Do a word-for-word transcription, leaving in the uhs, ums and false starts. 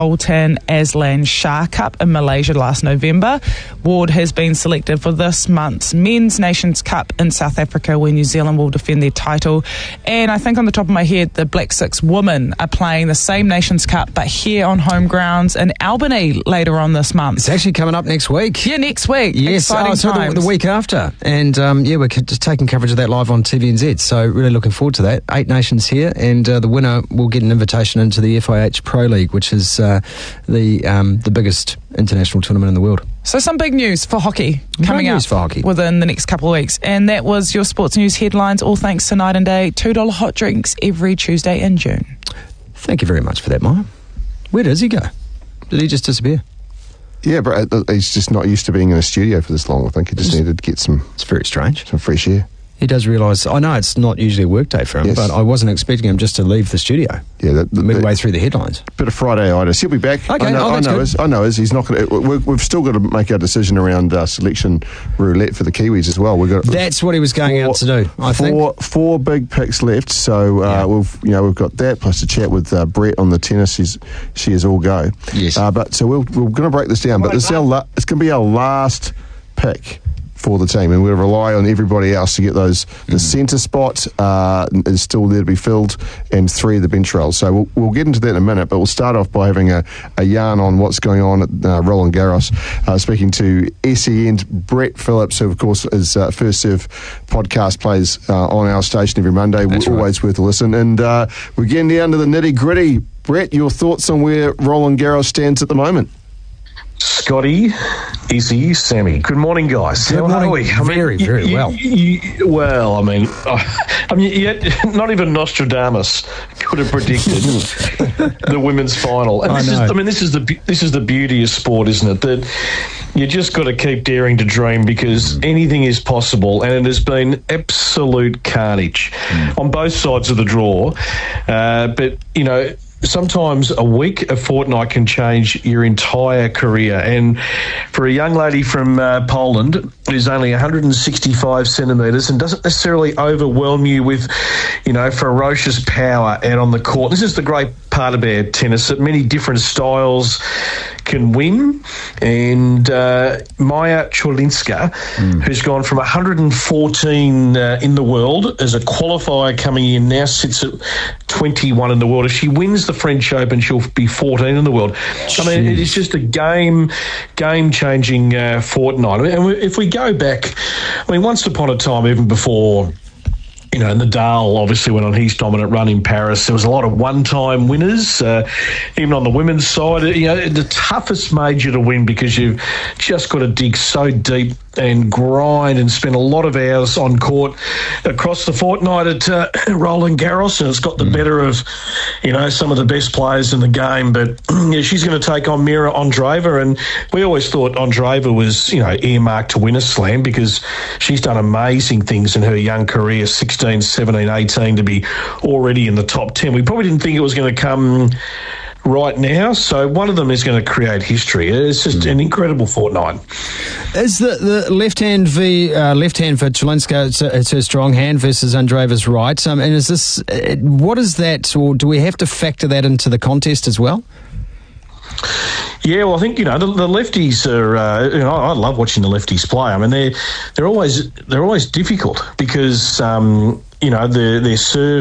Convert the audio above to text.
Sultan Azlan Shah Cup in Malaysia last November. Ward has been selected for this month's Men's Nations Cup in South Africa, where New Zealand will defend their title. And I think on the top of my head, the Black Six women are playing the same Nations Cup, but here on home grounds in Albany later on this month. It's actually coming up next week. Yeah, next week. Yes, Exciting oh, so times. the, the week after. And um, yeah, we're just taking coverage of that live on T V N Z, so really looking forward to that. Eight nations here, and uh, the winner will get an invitation into the F I H Pro League, which is uh, the um, the biggest international tournament in the world. So some big news for hockey coming Great news up for hockey. within the next couple of weeks. And that was your sports news headlines, all thanks to Night and Day. two dollar hot drinks every Tuesday in June. Thank you very much for that, Maya. Where does he go? Did he just disappear? Yeah, but he's just not used to being in a studio for this long. I think he just It's- needed to get some, It's very strange. some fresh air. He does realise, I know it's not usually a work day for him, Yes. but I wasn't expecting him just to leave the studio Yeah, that, that, midway through the headlines. bit of Friday-itis. He'll be back. Okay, I know, oh, I that's know good. is. I know is. He's not going to. We've still got to make our decision around uh, selection roulette for the Kiwis as well. We've got That's what he was going four, out to do, I think. four, Four big picks left, so uh, Yeah. we've you know we've got that plus a chat with uh, Brett on the tennis. She's, she is all go. Yes. Uh, but so we'll, we're going to break this down. But this is our la- it's going to be our last pick for the team, and we'll rely on everybody else to get those. The Mm. centre spot uh, is still there to be filled, and three of the bench roles. So we'll, we'll get into that in a minute, but we'll start off by having a, a yarn on what's going on at uh, Roland Garros. Uh, speaking to S E N's Brett Phillips, who of course is uh, First Serve podcast, plays uh, on our station every Monday. That's right. Always worth a listen. And uh, we're getting down to the nitty gritty. Brett, your thoughts on where Roland Garros stands at the moment? Scotty, Izzy, Sammy. Good morning, guys. Good How morning. are we? I mean, Very, you- very you- well. you- well, I mean, I, I mean, yet not even Nostradamus could have predicted the women's final. And I this is, know. I mean, this is the be- this is the beauty of sport, isn't it? That you just got to keep daring to dream, because Mm. anything is possible, and it has been absolute carnage Mm. on both sides of the draw. Uh, but you know, sometimes a week, a fortnight can change your entire career. And for a young lady from uh, Poland who's only one hundred sixty-five centimetres and doesn't necessarily overwhelm you with, you know, ferocious power out on the court. This is the great part about tennis, that many different styles can win. And uh, Maya Cholinska, mm. who's gone from one hundred fourteen uh, in the world as a qualifier coming in, now sits at twenty-one in the world. If she wins the French Open, she'll be fourteen in the world. I mean, it is just a game, game-changing uh, fortnight. And if we go back, I mean, once upon a time, even before, you know, Nadal obviously went on his dominant run in Paris, there was a lot of one-time winners, uh, even on the women's side. You know, the toughest major to win, because you've just got to dig so deep and grind and spend a lot of hours on court across the fortnight at uh, Roland Garros, and it's got the mm. better of, you know, some of the best players in the game. But yeah, she's going to take on Mira Andreeva, and we always thought Andreeva was, you know, earmarked to win a slam, because she's done amazing things in her young career, sixteen, seventeen, eighteen, to be already in the top ten. We probably didn't think it was going to come right now, so one of them is going to create history. It's just mm. an incredible fortnight. Is the, the left hand v uh, left hand for Cholinska, it's, a, it's her strong hand versus Andreeva's right? Um, and is this uh, what is that, or do we have to factor that into the contest as well? Yeah, well, I think, you know, the, the lefties are. Uh, you know, I love watching the lefties play. I mean, they're they're always they're always difficult, because um, you know, their their serve